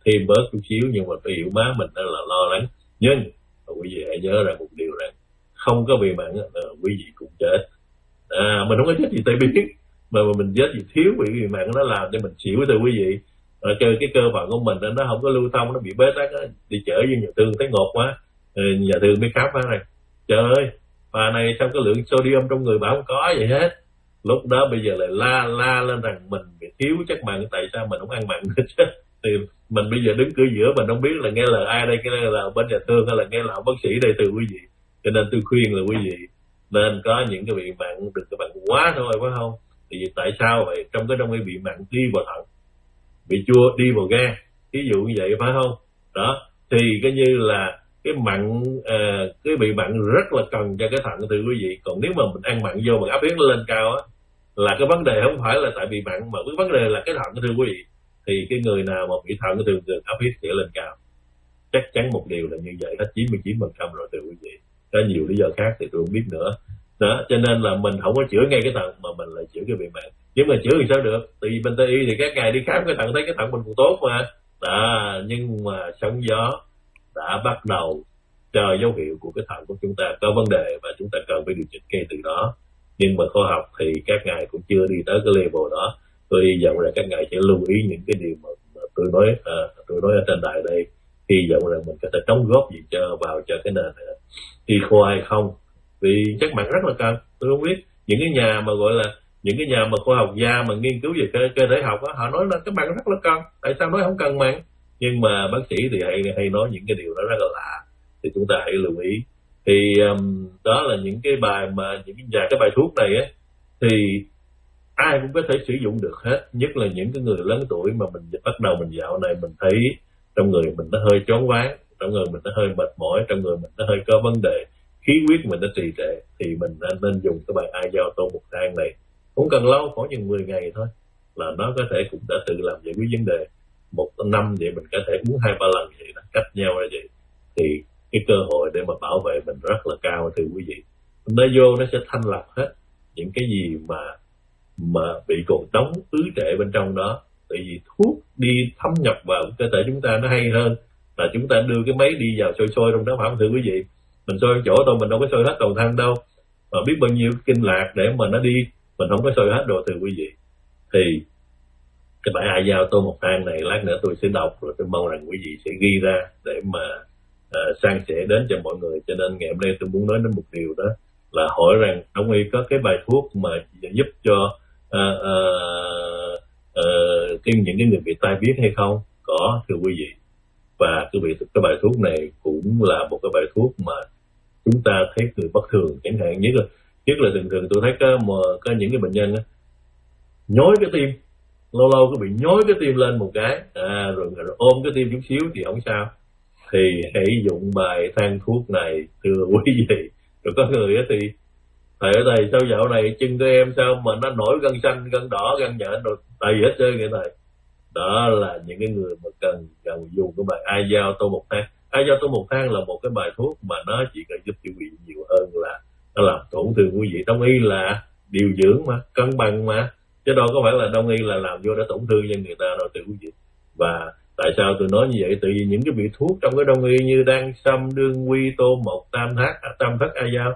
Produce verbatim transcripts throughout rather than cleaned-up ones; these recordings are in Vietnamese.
thêm bớt chút xíu, nhưng mà cái hiệu má mình đó là lo lắng. Nhưng quý vị hãy nhớ rằng một điều rằng không có bị mặn quý vị cũng chết. À, mình không có chết vì tai biến, mà mình chết vì thiếu bị bị mặn, nó làm cho mình xỉu thưa quý vị. À, cái, cái cơ phận của mình nó không có lưu thông, nó bị bế tắc, đi chở với nhà thương thấy ngột quá, nhà thương mới khám phá này, trời ơi bà này sao cái lượng sodium trong người bà không có vậy hết. Lúc đó bây giờ lại la la lên rằng mình bị thiếu chất mặn, tại sao mình không ăn mặn hết. Thì mình bây giờ đứng cửa giữa, mình không biết là nghe lời ai đây, cái là bên nhà thương hay là nghe lời bác sĩ đây từ quý vị. Cho nên tôi khuyên là quý vị nên có những cái bị mặn, đừng có mặn quá thôi, phải không? Thì tại sao vậy? Trong cái đông y bị mặn đi vào thận, bị chua đi vào gan, ví dụ như vậy, phải không? Đó thì cái như là cái mặn, à, cái bị mặn rất là cần cho cái thận thưa quý vị. Còn nếu mà mình ăn mặn vô mà áp huyết nó lên cao á, là cái vấn đề không phải là tại bị mặn, mà cái vấn đề là cái thận thưa quý vị. Thì cái người nào mà bị thận thường thường áp huyết sẽ lên cao, chắc chắn một điều là như vậy, hết chín mươi chín phần trăm rồi thưa quý vị. Có nhiều lý do khác thì tôi không biết nữa. Đó, cho nên là mình không có chữa ngay cái thận mà mình lại chữa cái bị mặn. Nhưng mà chữa thì sao được? Tại vì bên Tây y thì các ngài đi khám cái thận thấy cái thận mình cũng tốt mà. Đó, nhưng mà sóng gió đã bắt đầu cho dấu hiệu của cái thận của chúng ta có vấn đề và chúng ta cần phải điều chỉnh ngay từ đó. Nhưng mà khoa học thì các ngài cũng chưa đi tới cái level đó. Tôi hy vọng là các ngài sẽ lưu ý những cái điều mà, mà tôi nói à, tôi nói ở trên đài đây. Hy vọng là mình có thể đóng góp gì cho vào cho cái nền y khoa hay không, vì chất mặn rất là cần. Tôi không biết những cái nhà mà gọi là những cái nhà mà khoa học gia mà nghiên cứu về cơ, cơ thể học đó, họ nói là cái mặn rất là cần, tại sao nói không cần mặn? Nhưng mà bác sĩ thì hay hay nói những cái điều đó rất là lạ, thì chúng ta hãy lưu ý. Thì um, đó là những cái bài mà những cái nhà cái bài thuốc này á, thì ai cũng có thể sử dụng được hết, nhất là những cái người lớn tuổi mà mình bắt đầu mình dạo này mình thấy trong người mình nó hơi choáng váng, trong người mình nó hơi mệt mỏi, trong người mình nó hơi có vấn đề, khí huyết mình nó trì trệ, thì mình nên, nên dùng cái bài ai dao tô một thang này. Không cần lâu, khoảng chừng mười ngày thôi là nó có thể cũng đã tự làm giải quyết vấn đề. Một năm vậy mình có thể uống hai ba lần vậy đó, cách nhau như vậy, thì cái cơ hội để mà bảo vệ mình rất là cao thưa quý vị. Nó vô nó sẽ thanh lọc hết những cái gì mà mà bị còn đóng ứ trệ bên trong đó. Tại vì thuốc đi thâm nhập vào cơ thể chúng ta nó hay hơn là chúng ta đưa cái máy đi vào sôi sôi trong đó, phải không thưa quý vị? Mình sôi chỗ thôi, mình đâu có sôi hết toàn thân đâu, mà biết bao nhiêu kinh lạc để mà nó đi, mình không có sôi hết đồ thưa quý vị. Thì cái bài ai giao tô một thang này lát nữa tôi sẽ đọc, rồi tôi mong rằng quý vị sẽ ghi ra để mà uh, san sẻ đến cho mọi người. Cho nên ngày hôm nay tôi muốn nói đến một điều đó là hỏi rằng đông y có cái bài thuốc mà giúp cho uh, uh, uh, cái những cái người bị tai biến hay không? Có thưa quý vị. Và cái, vị, cái bài thuốc này cũng là một cái bài thuốc mà chúng ta thấy người bất thường, chẳng hạn nhất là nhất là thường thường tôi thấy có, mà, có những cái bệnh nhân á, nhói cái tim, lâu lâu có bị nhói cái tim lên một cái, à, rồi, rồi ôm cái tim chút xíu thì không sao. Thì hãy dụng bài thang thuốc này thưa quý vị. Rồi có người á thì thầy ơi thầy sao dạo này chân của em sao mà nó nổi gân xanh, gân đỏ, gân nhện rồi đầy hết trơn vậy thầy. Đó là những cái người mà cần cần dùng cái bài ai dao tô một thang. Ai dao tô một thang là một cái bài thuốc mà nó chỉ cần giúp quý vị nhiều hơn là nó làm tổn thương quý vị. Đông y là điều dưỡng mà, cân bằng mà, chứ đâu có phải là đông y là làm vô để tổn thương cho người ta đâu thưa quý vị. Và tại sao tôi nói như vậy? Tại vì những cái vị thuốc trong cái đông y như đan sâm, đương quy, tô một, tam thác, tam thất ai dao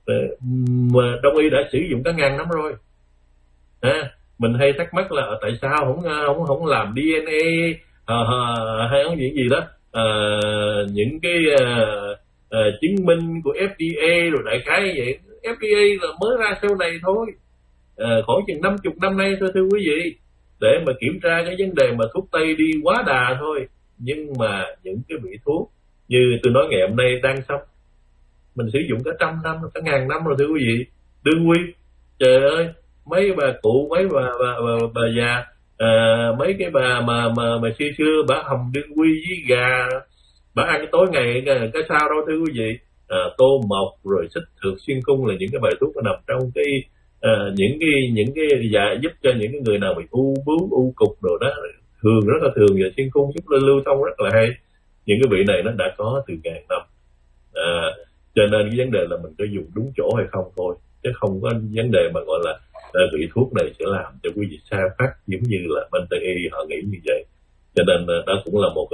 mà đông y đã sử dụng cả ngàn năm rồi. À, mình hay thắc mắc là tại sao không không không làm đê en a à, à, hay không những gì đó, à, những cái à, à, chứng minh của ép đê a rồi đại khái vậy. ép đê a là mới ra sau này thôi, à, khoảng chừng năm chục năm nay thôi thưa quý vị, để mà kiểm tra cái vấn đề mà thuốc tây đi quá đà thôi. Nhưng mà những cái vị thuốc như tôi nói ngày hôm nay đang xong, mình sử dụng cả trăm năm, cả ngàn năm rồi thưa quý vị. Đương quy, trời ơi, mấy bà cụ, mấy bà bà, bà, bà già, à, mấy cái bà mà mà mà xưa xưa bà hầm đương quy với gà, bà ăn tối ngày cái sao đâu thưa quý vị. À, tô mộc rồi xích thược xuyên cung là những cái bài thuốc nó nằm trong cái à, những cái những cái dạ giúp cho những cái người nào bị u bướu, u cục đồ đó, thường rất là thường, và xuyên cung giúp lưu thông rất là hay. Những cái vị này nó đã có từ ngàn năm, à, cho nên cái vấn đề là mình có dùng đúng chỗ hay không thôi, chứ không có vấn đề mà gọi là à, vị thuốc này sẽ làm cho quý vị sa phát giống như là bên Tây y họ nghĩ như vậy. Cho nên đó cũng là một